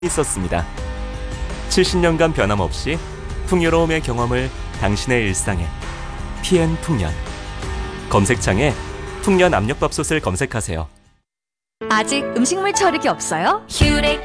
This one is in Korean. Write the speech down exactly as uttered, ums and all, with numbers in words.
있었습니다. 칠십 년간 변함없이 풍요로움의 경험을 당신의 일상에. 피엔 풍년. 검색창에 풍년 압력밥솥을 검색하세요. 아직 음식물 처리기 없어요? 큐렉